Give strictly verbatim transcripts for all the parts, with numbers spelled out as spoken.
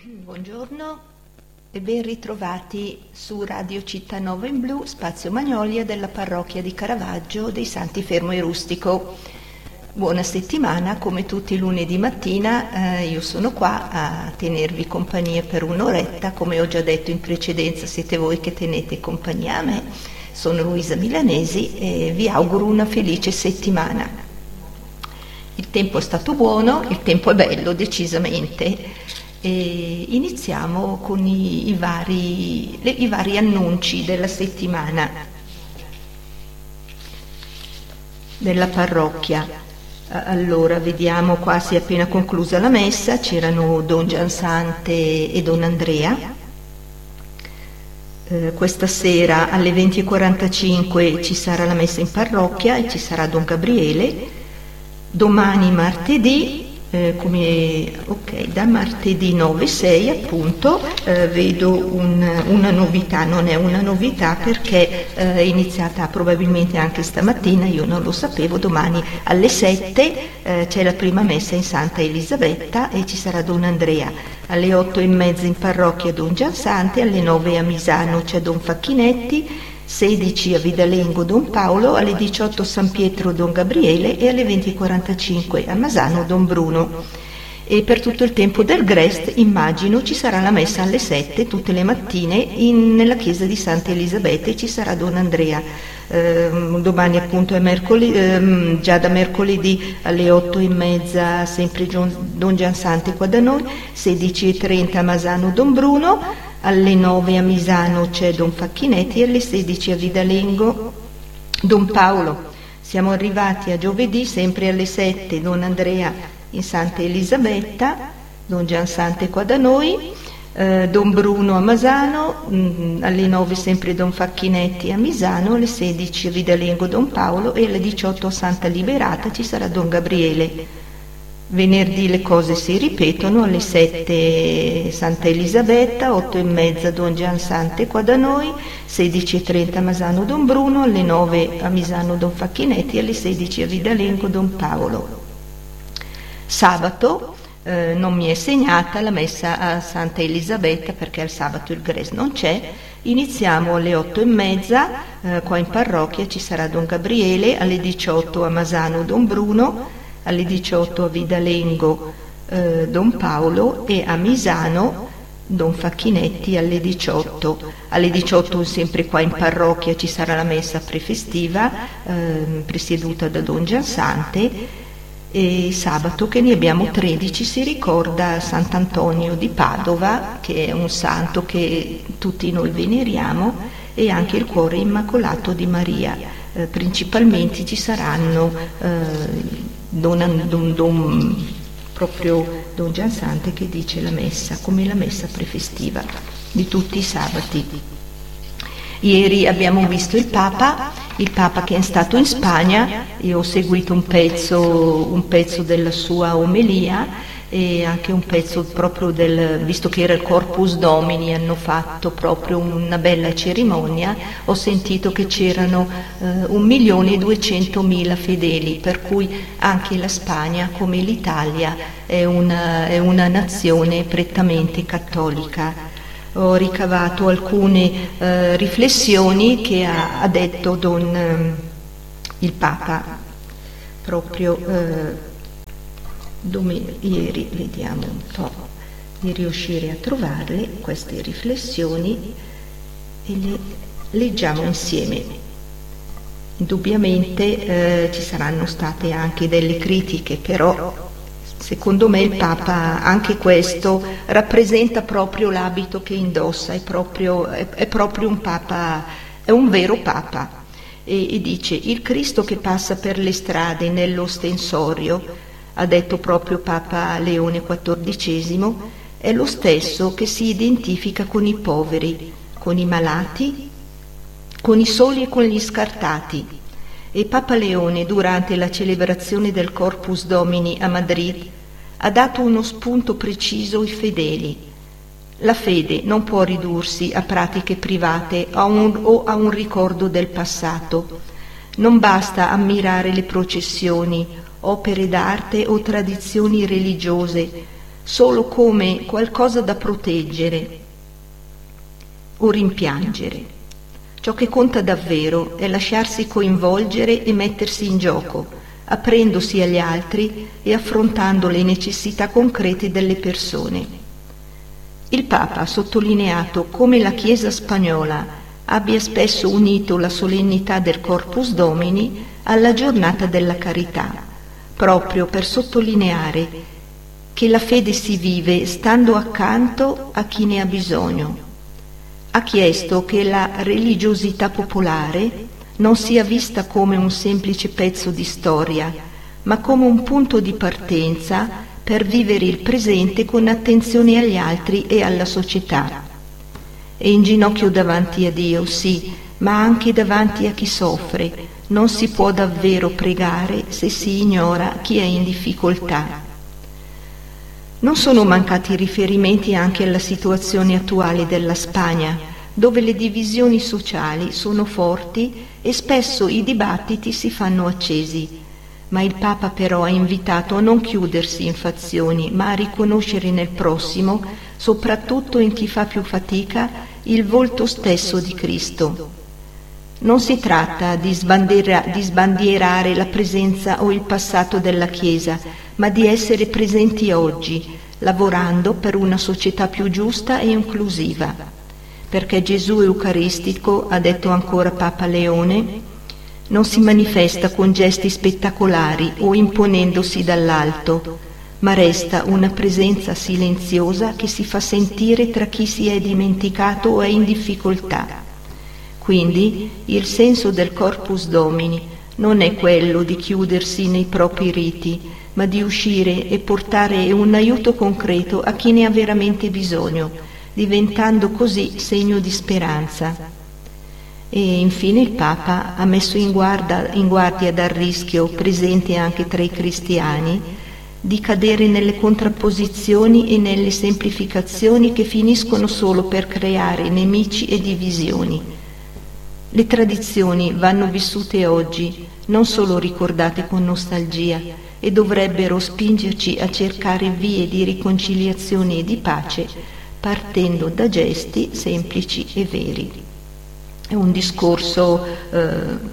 Buongiorno e ben ritrovati su Radio Città Nova in Blu, Spazio Magnolia della parrocchia di Caravaggio dei Santi Fermo e Rustico. Buona settimana, come tutti i lunedì mattina eh, io sono qua a tenervi compagnia per un'oretta. Come ho già detto in precedenza, siete voi che tenete compagnia a me. Sono Luisa Milanesi e vi auguro una felice settimana. Il tempo è stato buono, il tempo è bello decisamente. E iniziamo con i, i, vari, le, i vari annunci della settimana della parrocchia. Allora, vediamo, qua si è appena conclusa la messa, c'erano Don Giansante e Don Andrea. Eh, questa sera alle venti e quarantacinque ci sarà la messa in parrocchia e ci sarà Don Gabriele. Domani martedì, Eh, come ok, da martedì nove sei appunto eh, vedo un, una novità, non è una novità perché eh, è iniziata probabilmente anche stamattina, io non lo sapevo. Domani alle sette eh, c'è la prima messa in Santa Elisabetta e ci sarà Don Andrea. Alle otto e mezza in parrocchia Don Giansante, alle nove a Misano c'è Don Facchinetti, sedici a Vidalengo Don Paolo, alle diciotto San Pietro Don Gabriele e alle venti e quarantacinque a Masano Don Bruno. E per tutto il tempo del Grest, immagino, ci sarà la messa alle sette tutte le mattine in, nella chiesa di Santa Elisabetta e ci sarà Don Andrea. Eh, domani appunto è mercoledì, eh, già da mercoledì alle otto e mezza sempre Don Giansante qua da noi, sedici e trenta a Masano Don Bruno, alle nove a Misano c'è Don Facchinetti e alle sedici a Vidalengo Don Paolo. Siamo arrivati a giovedì, sempre alle sette Don Andrea in Santa Elisabetta, Don Giansante qua da noi, eh, Don Bruno a Masano, mh, alle nove sempre Don Facchinetti a Misano, alle sedici a Vidalengo Don Paolo e alle diciotto a Santa Liberata ci sarà Don Gabriele. Venerdì le cose si ripetono, alle sette Santa Elisabetta, otto e mezza Don Giansante qua da noi, sedici e trenta a Masano Don Bruno, alle nove a Misano Don Facchinetti e alle sedici a Vidalengo Don Paolo. Sabato eh, non mi è segnata la messa a Santa Elisabetta perché al sabato il Gres non c'è. Iniziamo alle otto e mezza, eh, qua in parrocchia ci sarà Don Gabriele, alle diciotto a Masano Don Bruno, alle diciotto a Vidalengo eh, Don Paolo e a Misano Don Facchinetti alle diciotto. Alle diciotto sempre qua in parrocchia ci sarà la messa prefestiva eh, presieduta da Don Giansante, e sabato che ne abbiamo tredici si ricorda Sant'Antonio di Padova, che è un santo che tutti noi veneriamo, e anche il cuore immacolato di Maria. Eh, principalmente ci saranno eh, Don, don, don, proprio Don Giansante che dice la messa, come la messa prefestiva di tutti i sabati. Ieri abbiamo visto il Papa, il Papa che è stato in Spagna. Io ho seguito un pezzo, un pezzo della sua omelia e anche un pezzo proprio del, visto che era il Corpus Domini, hanno fatto proprio una bella cerimonia. Ho sentito che c'erano eh, un milione e duecentomila fedeli, per cui anche la Spagna, come l'Italia, è una, è una nazione prettamente cattolica. Ho ricavato alcune eh, riflessioni che ha, ha detto don, eh, il Papa proprio eh, dove, ieri. Vediamo un po' di riuscire a trovarle queste riflessioni e le leggiamo insieme. Indubbiamente eh, ci saranno state anche delle critiche, però secondo me il Papa anche questo rappresenta proprio l'abito che indossa, è proprio, è, è proprio un Papa, è un vero Papa. E, e dice: il Cristo che passa per le strade nell'ostensorio, ha detto proprio Papa Leone quattordicesimo, è lo stesso che si identifica con i poveri, con i malati, con i soli e con gli scartati. E Papa Leone, durante la celebrazione del Corpus Domini a Madrid, ha dato uno spunto preciso ai fedeli. La fede non può ridursi a pratiche private a un, o a un ricordo del passato. Non basta ammirare le processioni, opere d'arte o tradizioni religiose, solo come qualcosa da proteggere o rimpiangere. Ciò che conta davvero è lasciarsi coinvolgere e mettersi in gioco, aprendosi agli altri e affrontando le necessità concrete delle persone. Il Papa ha sottolineato come la Chiesa spagnola abbia spesso unito la solennità del Corpus Domini alla giornata della carità, proprio per sottolineare che la fede si vive stando accanto a chi ne ha bisogno. Ha chiesto che la religiosità popolare non sia vista come un semplice pezzo di storia, ma come un punto di partenza per vivere il presente con attenzione agli altri e alla società. È in ginocchio davanti a Dio, sì, ma anche davanti a chi soffre. Non si può davvero pregare se si ignora chi è in difficoltà. Non sono mancati riferimenti anche alla situazione attuale della Spagna, dove le divisioni sociali sono forti e spesso i dibattiti si fanno accesi. Ma il Papa però ha invitato a non chiudersi in fazioni, ma a riconoscere nel prossimo, soprattutto in chi fa più fatica, il volto stesso di Cristo. Non si tratta di, sbandiera, di sbandierare la presenza o il passato della Chiesa, ma di essere presenti oggi, lavorando per una società più giusta e inclusiva. Perché Gesù Eucaristico, ha detto ancora Papa Leone, non si manifesta con gesti spettacolari o imponendosi dall'alto, ma resta una presenza silenziosa che si fa sentire tra chi si è dimenticato o è in difficoltà. Quindi il senso del Corpus Domini non è quello di chiudersi nei propri riti, ma di uscire e portare un aiuto concreto a chi ne ha veramente bisogno, diventando così segno di speranza. E infine il Papa ha messo in guardia, in guardia dal rischio, presente anche tra i cristiani, di cadere nelle contrapposizioni e nelle semplificazioni che finiscono solo per creare nemici e divisioni. Le tradizioni vanno vissute oggi, non solo ricordate con nostalgia, e dovrebbero spingerci a cercare vie di riconciliazione e di pace, partendo da gesti semplici e veri. È un discorso eh,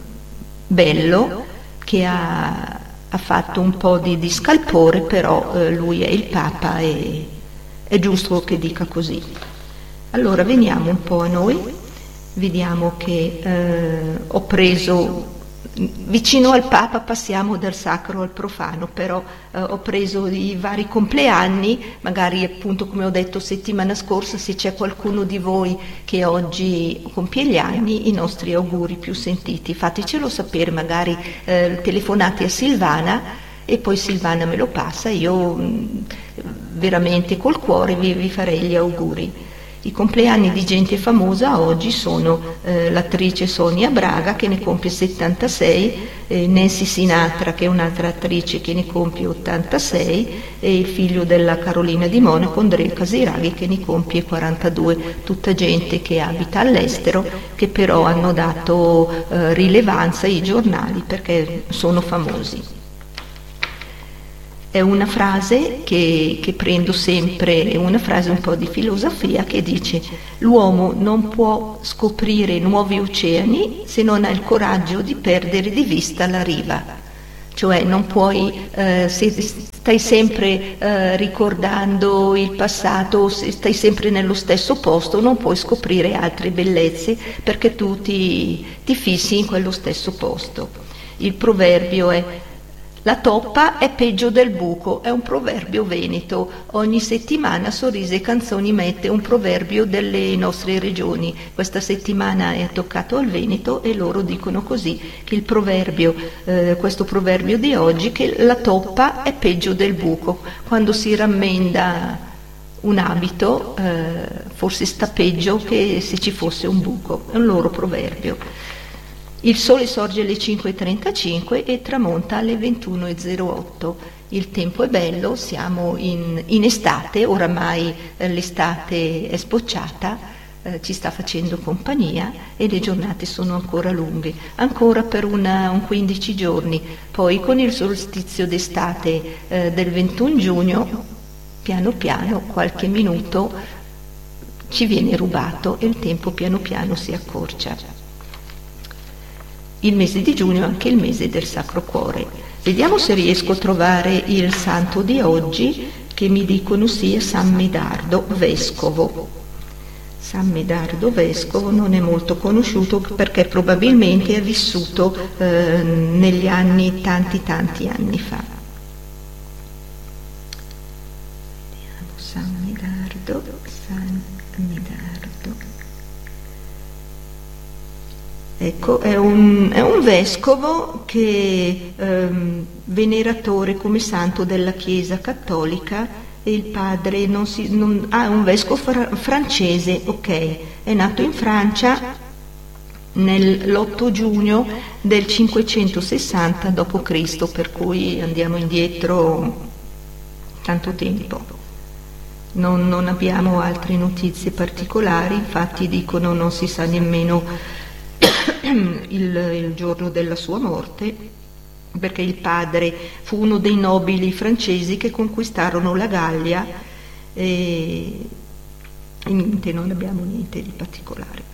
bello che ha, ha fatto un po' di, di scalpore, però eh, lui è il Papa e è giusto che dica così. Allora veniamo un po' a noi, vediamo che eh, ho preso, vicino al Papa passiamo dal sacro al profano, però eh, ho preso i vari compleanni, magari appunto come ho detto settimana scorsa, se c'è qualcuno di voi che oggi compie gli anni, i nostri auguri più sentiti, fatecelo sapere, magari eh, telefonate a Silvana e poi Silvana me lo passa, io mh, veramente col cuore vi, vi farei gli auguri. I compleanni di gente famosa oggi sono eh, l'attrice Sonia Braga che ne compie settantasei, eh, Nancy Sinatra che è un'altra attrice che ne compie ottantasei e il figlio della Carolina di Monaco, Andrea Casiraghi, che ne compie quarantadue, tutta gente che abita all'estero che però hanno dato eh, rilevanza ai giornali perché sono famosi. È una frase che, che prendo sempre, è una frase un po' di filosofia che dice: l'uomo non può scoprire nuovi oceani se non ha il coraggio di perdere di vista la riva. Cioè non puoi, eh, se stai sempre eh, ricordando il passato, se stai sempre nello stesso posto, non puoi scoprire altre bellezze perché tu ti, ti fissi in quello stesso posto. Il proverbio è: la toppa è peggio del buco, è un proverbio veneto. Ogni settimana Sorrisi e Canzoni mette un proverbio delle nostre regioni. Questa settimana è toccato al Veneto e loro dicono così, che il proverbio, eh, questo proverbio di oggi, che la toppa è peggio del buco. Quando si rammenda un abito, eh, forse sta peggio che se ci fosse un buco. È un loro proverbio. Il sole sorge alle cinque e trentacinque e tramonta alle ventuno e zero otto. Il tempo è bello, siamo in, in estate, oramai eh, l'estate è sbocciata, eh, ci sta facendo compagnia e le giornate sono ancora lunghe, ancora per una, un quindici giorni. Poi con il solstizio d'estate eh, del ventuno giugno piano piano, qualche minuto ci viene rubato e il tempo piano piano si accorcia. Il mese di giugno è anche il mese del Sacro Cuore. Vediamo se riesco a trovare il santo di oggi, che mi dicono sia San Medardo Vescovo. San Medardo Vescovo non è molto conosciuto perché probabilmente è vissuto eh, negli anni, tanti tanti anni fa. Vediamo San Medardo, San Medardo. Ecco, è un, è un vescovo che è ehm, veneratore come santo della Chiesa Cattolica. E il padre non si, non, ah, è un vescovo fra, francese, ok, è nato in Francia nell'otto giugno del cinquecentosessanta dopo Cristo, per cui andiamo indietro tanto tempo. Non, non abbiamo altre notizie particolari, infatti dicono non si sa nemmeno il, il giorno della sua morte, perché il padre fu uno dei nobili francesi che conquistarono la Gallia e, e niente, non abbiamo niente di particolare.